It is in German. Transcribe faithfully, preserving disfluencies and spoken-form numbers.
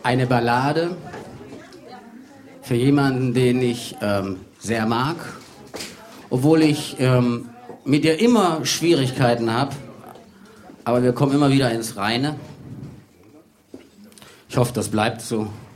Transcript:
Eine Ballade für jemanden, den ich ähm, sehr mag, obwohl ich ähm, mit dir immer Schwierigkeiten habe, aber wir kommen immer wieder ins Reine. Ich hoffe, das bleibt so.